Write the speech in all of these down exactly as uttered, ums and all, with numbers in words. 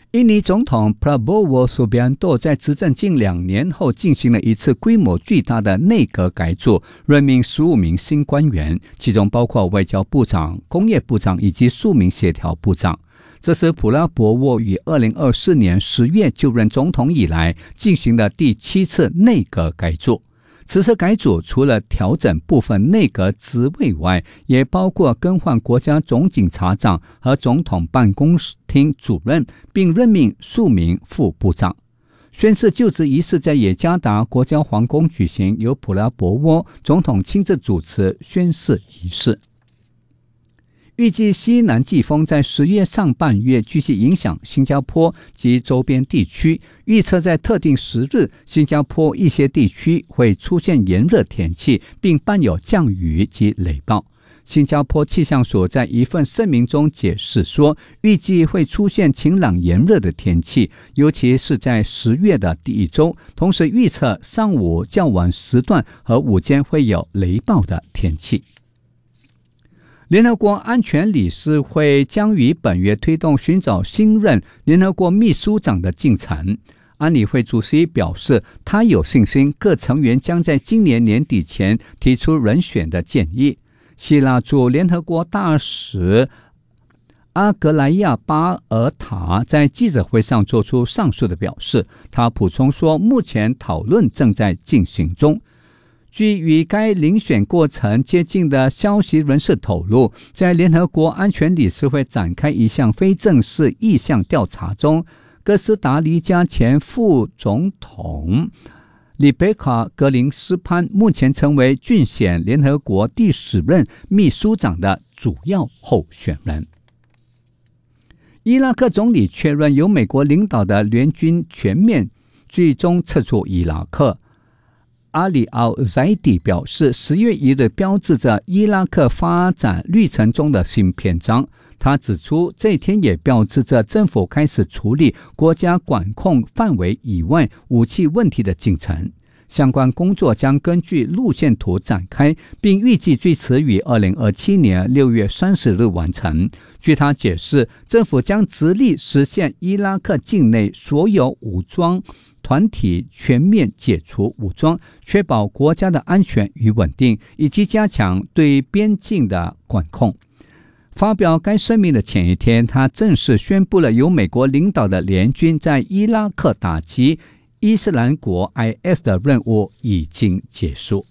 印尼总统 Prabowo Subianto 在执政近两年后进行了一次规模巨大的内阁改组，任命十五名新官员，其中包括外交部长、工业部长以及数名协调部长。这是普拉博沃于二零二四年十月就任总统以来进行的第七次内阁改组。此次改组除了调整部分内阁职位外，也包括更换国家总检察长和总统办公厅主任，并任命数名副部长。宣誓就职仪式在雅加达国家皇宫举行，由普拉博沃总统亲自主持宣誓仪式。预计西南季风在十月上半月继续影响新加坡及周边地区，预测在特定时日，新加坡一些地区会出现炎热天气，并伴有降雨及雷暴。新加坡气象所在一份声明中解释说，预计会出现晴朗炎热的天气，尤其是在十月的第一周，同时预测上午较晚时段和午间会有雷暴的天气。联合国安全理事会将于本月推动寻找新任联合国秘书长的进程。安理会主席表示，他有信心各成员将在今年年底前提出人选的建议。希腊驻联合国大使阿格莱亚巴尔塔在记者会上做出上述的表示，他补充说，目前讨论正在进行中。据与该遴选过程接近的消息人士透露，在联合国安全理事会展开一项非正式意向调查中，哥斯达黎加前副总统里贝卡·格林斯潘目前成为竞选联合国第十任秘书长的主要候选人。伊拉克总理确认由美国领导的联军全面最终撤出伊拉克。阿里奥塞迪表示，十月一日标志着伊拉克发展历程中的新篇章。他指出，这一天也标志着政府开始处理国家管控范围以外武器问题的进程。相关工作将根据路线图展开，并预计最迟于二零二七年六月三十日完成。据他解释，政府将致力实现伊拉克境内所有武装团体全面解除武装，确保国家的安全与稳定，以及加强对边境的管控。发表该声明的前一天，他正式宣布了由美国领导的联军在伊拉克打击伊斯兰国 I S 的任务已经结束。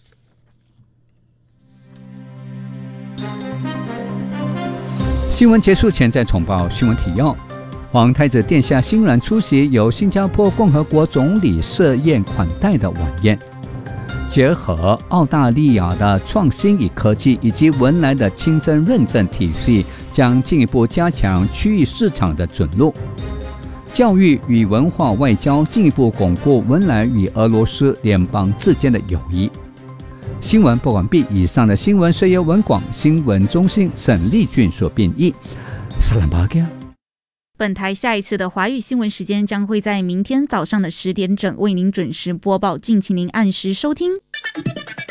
新闻结束前再重报新闻提要。皇太子殿下欣然出席由新加坡共和国总理设宴款待的晚宴。结合澳大利亚的创新与科技以及文莱的清真认证体系，将进一步加强区域市场的准入。教育与文化外交进一步巩固文莱与俄罗斯联邦之间的友谊。新闻播完毕，以上的新闻是由文广新闻中心沈立俊所编译。萨拉巴加。 本台下一次的华语新闻时间将会在明天早上的十点整为您准时播报，敬请您按时收听。